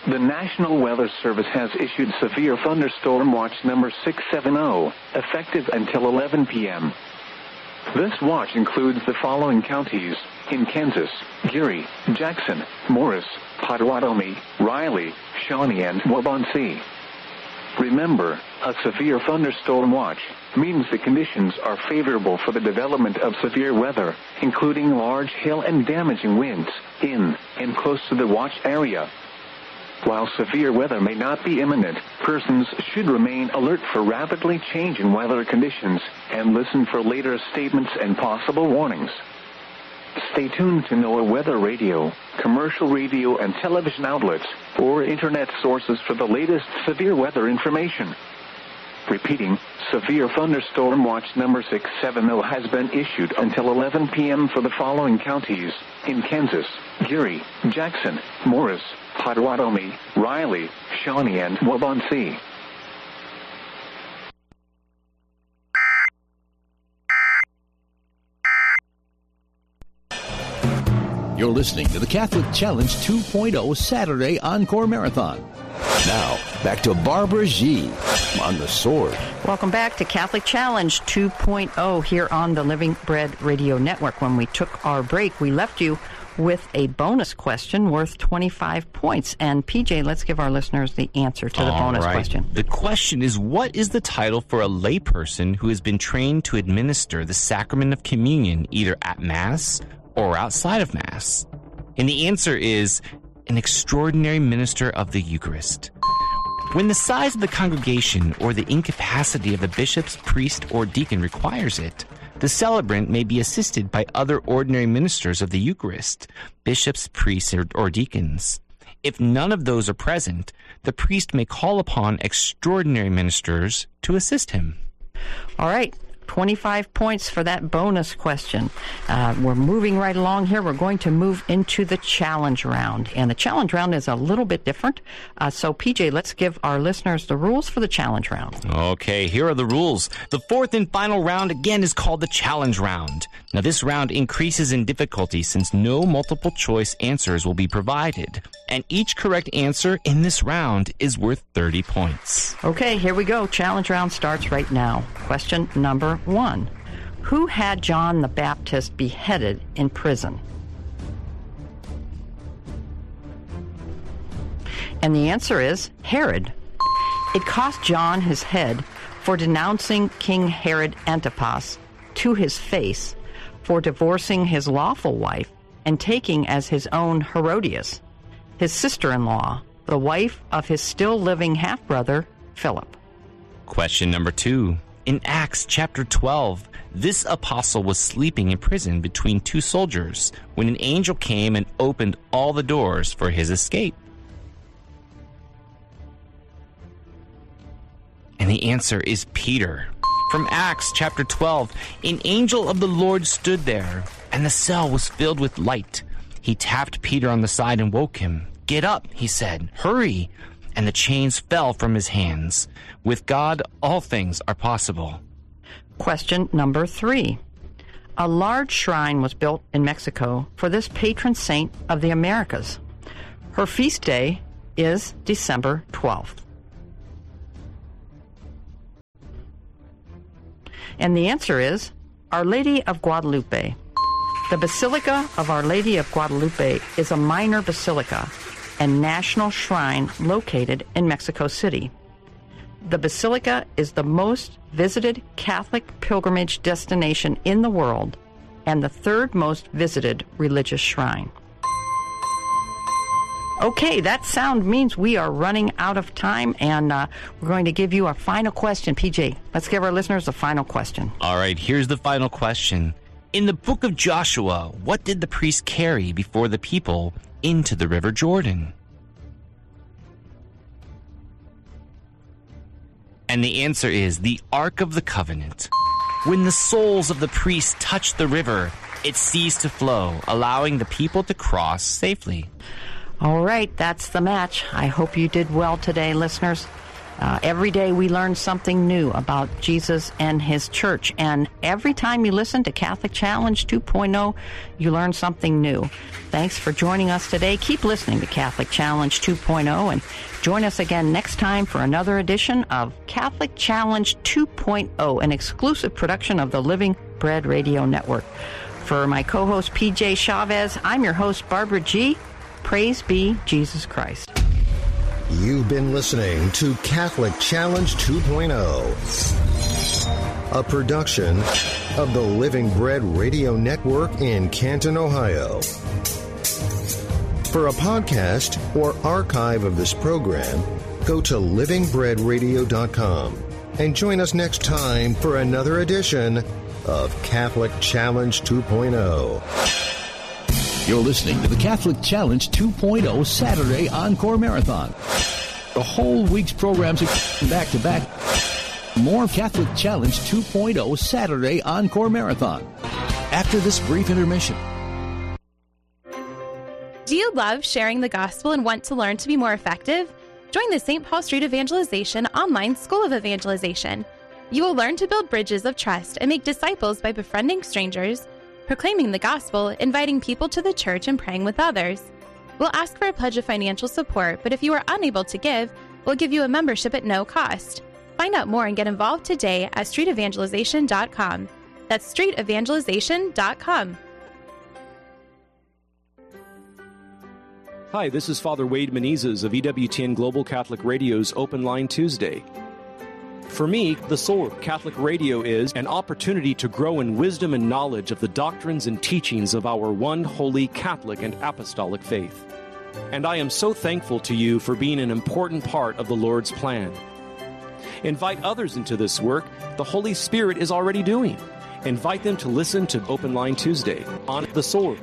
The National Weather Service has issued severe thunderstorm watch number 670, effective until 11 p.m. This watch includes the following counties in Kansas: Geary, Jackson, Morris, Potawatomi, Riley, Shawnee, and Waubonsee. Remember, a severe thunderstorm watch means the conditions are favorable for the development of severe weather, including large hail and damaging winds in and close to the watch area. While severe weather may not be imminent, persons should remain alert for rapidly changing weather conditions and listen for later statements and possible warnings. Stay tuned to NOAA Weather Radio, commercial radio and television outlets, or internet sources for the latest severe weather information. Repeating, severe thunderstorm watch number 670 has been issued until 11 p.m. for the following counties in Kansas: Geary, Jackson, Morris, Potawatomi, Riley, Shawnee, and Waubonsee. You're listening to the Catholic Challenge 2.0 Saturday Encore Marathon. Now, back to Barbara G. on the Sword. Welcome back to Catholic Challenge 2.0 here on the Living Bread Radio Network. When we took our break, we left you with a bonus question worth 25 points. And PJ, let's give our listeners the answer to the bonus question. The question is, what is the title for a layperson who has been trained to administer the sacrament of communion either at Mass or outside of Mass? And the answer is an extraordinary minister of the Eucharist. When the size of the congregation or the incapacity of the bishop's priest or deacon requires it, the celebrant may be assisted by other ordinary ministers of the Eucharist, bishops, priests, or deacons. If none of those are present, the priest may call upon extraordinary ministers to assist him. All right. 25 points for that bonus question. We're moving right along here. We're going to move into the challenge round. And the challenge round is a little bit different. So, PJ, let's give our listeners the rules for the challenge round. Okay, here are the rules. The fourth and final round, again, is called the challenge round. Now, this round increases in difficulty since no multiple choice answers will be provided. And each correct answer in this round is worth 30 points. Okay, here we go. Challenge round starts right now. Question number 1. Who had John the Baptist beheaded in prison? And the answer is Herod. It cost John his head for denouncing King Herod Antipas to his face for divorcing his lawful wife and taking as his own Herodias, his sister-in-law, the wife of his still-living half-brother, Philip. Question number 2. In Acts chapter 12, this apostle was sleeping in prison between two soldiers when an angel came and opened all the doors for his escape. And the answer is Peter. From Acts chapter 12, an angel of the Lord stood there, and the cell was filled with light. He tapped Peter on the side and woke him. "Get up," he said. "Hurry." And the chains fell from his hands. With God, all things are possible. Question number 3. A large shrine was built in Mexico for this patron saint of the Americas. Her feast day is December 12th. And the answer is Our Lady of Guadalupe. The Basilica of Our Lady of Guadalupe is a minor basilica and national shrine located in Mexico City. The basilica is the most visited Catholic pilgrimage destination in the world and the third most visited religious shrine. Okay, that sound means we are running out of time, and we're going to give you our final question. PJ, let's give our listeners a final question. All right, here's the final question. In the book of Joshua, what did the priest carry before the people into the River Jordan? And the answer is the Ark of the Covenant. When the soles of the priests touched the river, it ceased to flow, allowing the people to cross safely. All right, that's the match. I hope you did well today, listeners. Every day we learn something new about Jesus and his church. And every time you listen to Catholic Challenge 2.0, you learn something new. Thanks for joining us today. Keep listening to Catholic Challenge 2.0 and join us again next time for another edition of Catholic Challenge 2.0, an exclusive production of the Living Bread Radio Network. For my co-host PJ Chavez, I'm your host Barbara G. Praise be Jesus Christ. You've been listening to Catholic Challenge 2.0, a production of the Living Bread Radio Network in Canton, Ohio. For a podcast or archive of this program, go to livingbreadradio.com and join us next time for another edition of Catholic Challenge 2.0. You're listening to the Catholic Challenge 2.0 Saturday Encore Marathon. The whole week's programs are back to back. More Catholic Challenge 2.0 Saturday Encore Marathon after this brief intermission. Do you love sharing the gospel and want to learn to be more effective? Join the St. Paul Street Evangelization online School of Evangelization. You will learn to build bridges of trust and make disciples by befriending strangers, proclaiming the gospel, inviting people to the church, and praying with others. We'll ask for a pledge of financial support, but if you are unable to give, we'll give you a membership at no cost. Find out more and get involved today at streetevangelization.com. That's streetevangelization.com. Hi, this is Father Wade Menezes of EWTN Global Catholic Radio's Open Line Tuesday. For me, The Sword Catholic Radio is an opportunity to grow in wisdom and knowledge of the doctrines and teachings of our one holy Catholic and apostolic faith. And I am so thankful to you for being an important part of the Lord's plan. Invite others into this work the Holy Spirit is already doing. Invite them to listen to Open Line Tuesday on The Sword.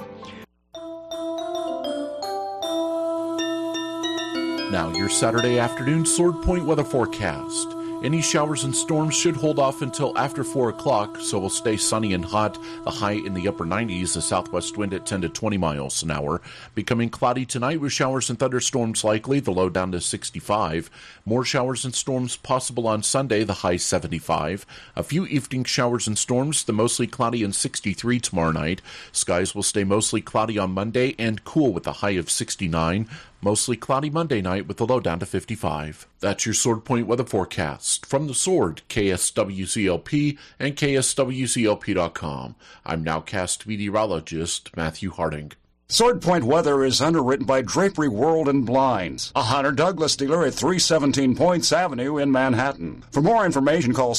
Now, your Saturday afternoon Sword Point weather forecast. Any showers and storms should hold off until after 4 o'clock, so will stay sunny and hot. The high in the upper 90s, the southwest wind at 10 to 20 miles an hour. Becoming cloudy tonight with showers and thunderstorms likely, the low down to 65. More showers and storms possible on Sunday, the high 75. A few evening showers and storms, the mostly cloudy and 63 tomorrow night. Skies will stay mostly cloudy on Monday and cool with a high of 69. Mostly cloudy Monday night with the low down to 55. That's your Sword Point weather forecast. From The Sword, KSWCLP and KSWCLP.com. I'm nowcast meteorologist Matthew Harding. Sword Point weather is underwritten by Drapery World and Blinds, a Hunter Douglas dealer at 317 Points Avenue in Manhattan. For more information, call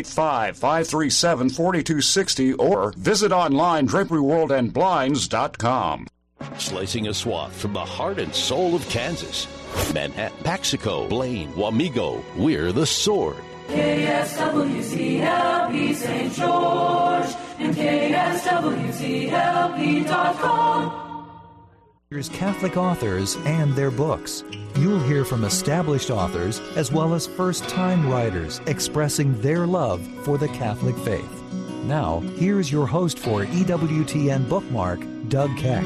785-537-4260 or visit online draperyworldandblinds.com. Slicing a swath from the heart and soul of Kansas. Manhattan, Paxico, Blaine, Wamego, we're The Sword. KSWCLP St. George and KSWCLP.com. Here's Catholic authors and their books. You'll hear from established authors as well as first-time writers expressing their love for the Catholic faith. Now, here's your host for EWTN Bookmark, Doug Keck.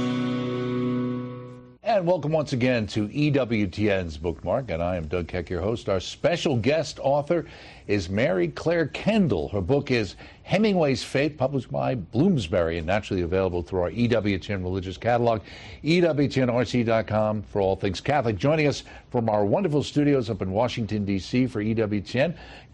And welcome once again to EWTN's Bookmark, and I am Doug Keck, your host. Our special guest author is Mary Claire Kendall. Her book is Hemingway's Faith, published by Bloomsbury and naturally available through our EWTN religious catalog, EWTNRC.com for all things Catholic. Joining us from our wonderful studios up in Washington, D.C. for EWTN,